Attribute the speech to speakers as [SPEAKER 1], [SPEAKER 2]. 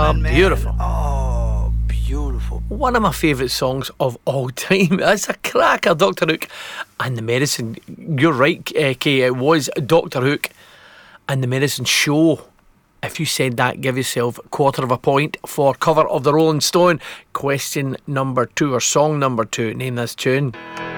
[SPEAKER 1] beautiful.
[SPEAKER 2] Oh, beautiful.
[SPEAKER 1] One of my favourite songs of all time. That's a cracker, Dr. Hook and the Medicine. You're right, Kay, it was Dr. Hook and the Medicine Show. If you said that, give yourself a quarter of a point for cover of the Rolling Stone. Question number 2, or song number 2. Name this tune.